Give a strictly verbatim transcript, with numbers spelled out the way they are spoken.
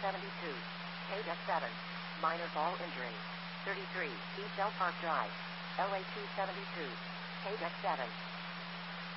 seventy-two. K F seven. Minor ball injury. thirty-three. East L Park Drive. L A two seventy-two. K F seven.